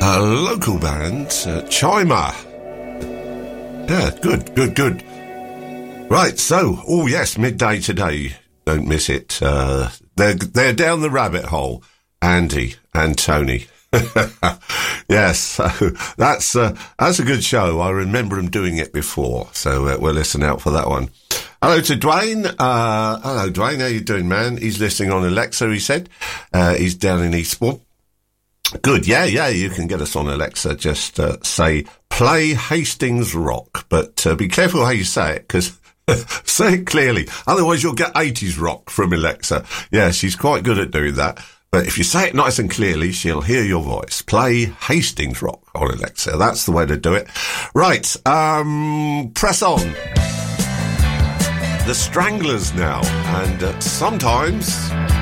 local band, Chimer. Yeah, good. Right, so, oh yes, midday today. Don't miss it. They're down the rabbit hole, Andy and Tony. Yes, so that's a good show. I remember them doing it before, so we'll listen out for that one. Hello to Dwayne. Hello, Dwayne. How you doing, man? He's listening on Alexa, he said. He's down in Eastbourne. Good. Yeah, you can get us on Alexa. Just say, play Hastings Rock. But be careful how you say it, because say it clearly. Otherwise, you'll get 80s rock from Alexa. Yeah, she's quite good at doing that. But if you say it nice and clearly, she'll hear your voice. Play Hastings Rock on Alexa. That's the way to do it. Right, press on. The Stranglers now. And sometimes